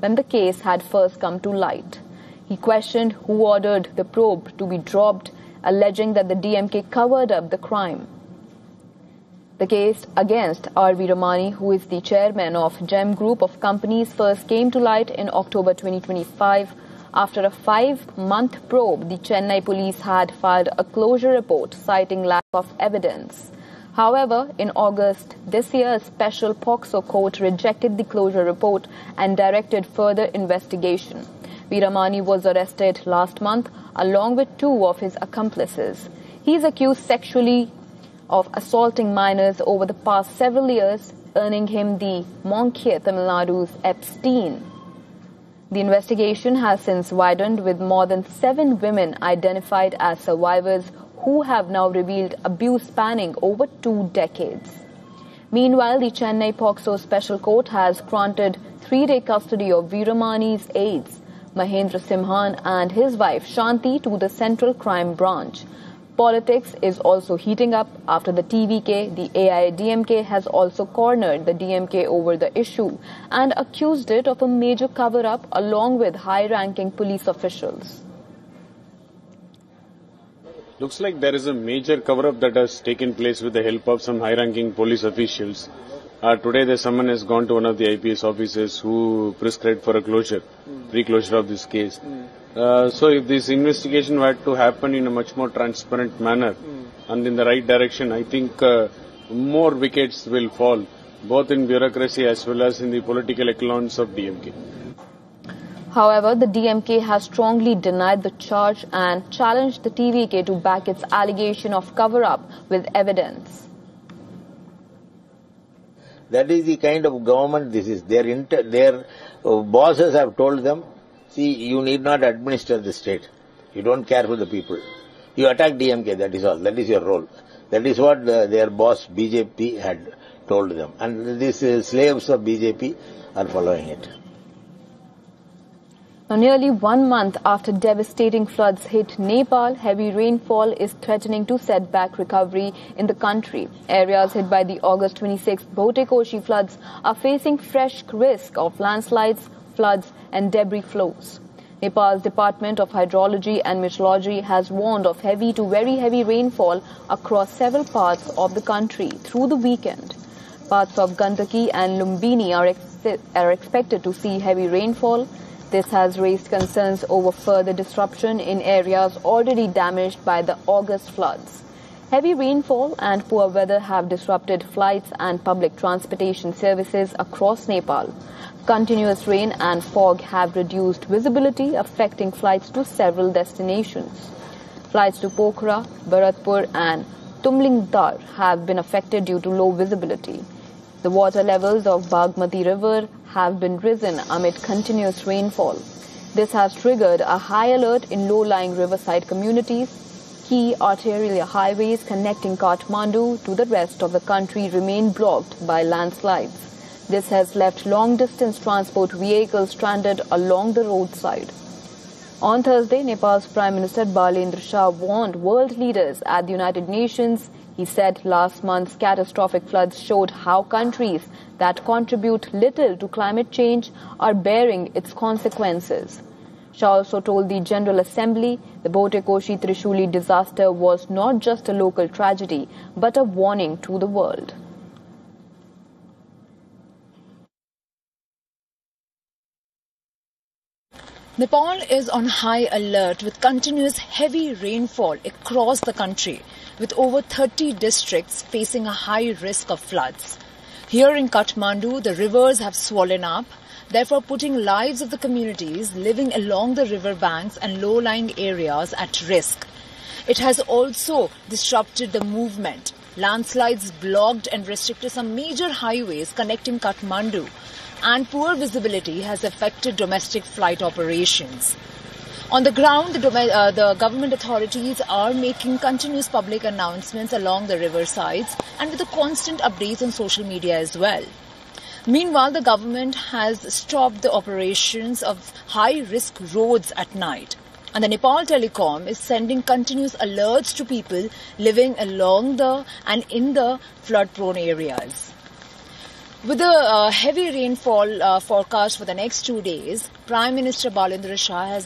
when the case had first come to light. He questioned who ordered the probe to be dropped, alleging that the DMK covered up the crime. The case against R.V. Ramani, who is the chairman of GEM Group of companies, first came to light in October 2025. After a 5-month probe, the Chennai police had filed a closure report citing lack of evidence. However, in August this year, a special POCSO court rejected the closure report and directed further investigation. V. Ramani was arrested last month along with 2 of his accomplices. He is accused sexually of assaulting minors over the past several years, earning him the Monkia Tamil Nadu's Epstein. The investigation has since widened, with more than 7 women identified as survivors who have now revealed abuse spanning over 2 decades. Meanwhile, the Chennai POCSO Special Court has granted 3-day custody of V. Ramani's aides, Mahendra Simhan and his wife Shanti, to the Central Crime Branch. Politics is also heating up after the TVK. The AIADMK has also cornered the DMK over the issue and accused it of a major cover-up along with high-ranking police officials. Looks like there is a major cover-up that has taken place with the help of some high-ranking police officials. Today the summon has gone to one of the IPS officers who prescribed for a pre-closure of this case. So if this investigation were to happen in a much more transparent manner and in the right direction, I think more wickets will fall, both in bureaucracy as well as in the political echelons of DMK. However, the DMK has strongly denied the charge and challenged the TVK to back its allegation of cover-up with evidence. That is the kind of government this is. Their bosses have told them, see, you need not administer the state. You don't care for the people. You attack DMK, that is all. That is your role. That is what their boss BJP had told them. And these slaves of BJP are following it. Now, nearly 1 month after devastating floods hit Nepal, heavy rainfall is threatening to set back recovery in the country. Areas hit by the August 26 Bhotekoshi floods are facing fresh risk of landslides, floods and debris flows. Nepal's Department of Hydrology and Meteorology has warned of heavy to very heavy rainfall across several parts of the country through the weekend. Parts of Gandaki and Lumbini are expected to see heavy rainfall. This has raised concerns over further disruption in areas already damaged by the August floods. Heavy rainfall and poor weather have disrupted flights and public transportation services across Nepal. Continuous rain and fog have reduced visibility, affecting flights to several destinations. Flights to Pokhara, Bharatpur and Tumlingdar have been affected due to low visibility. The water levels of Bagmati River have been risen amid continuous rainfall. This has triggered a high alert in low-lying riverside communities. Key arterial highways connecting Kathmandu to the rest of the country remain blocked by landslides. This has left long-distance transport vehicles stranded along the roadside. On Thursday, Nepal's Prime Minister Balendra Shah warned world leaders at the United Nations. He said last month's catastrophic floods showed how countries that contribute little to climate change are bearing its consequences. Shah also told the General Assembly the Bhotekoshi Trishuli disaster was not just a local tragedy, but a warning to the world. Nepal is on high alert with continuous heavy rainfall across the country, with over 30 districts facing a high risk of floods. Here in Kathmandu, the rivers have swollen up, therefore putting lives of the communities living along the river banks and low-lying areas at risk. It has also disrupted the movement. Landslides blocked and restricted some major highways connecting Kathmandu, and poor visibility has affected domestic flight operations. On the ground, the government authorities are making continuous public announcements along the riversides and with the constant updates on social media as well. Meanwhile, the government has stopped the operations of high-risk roads at night. And the Nepal Telecom is sending continuous alerts to people living along and in the flood-prone areas. With the heavy rainfall forecast for the next 2 days, Prime Minister Balendra Shah has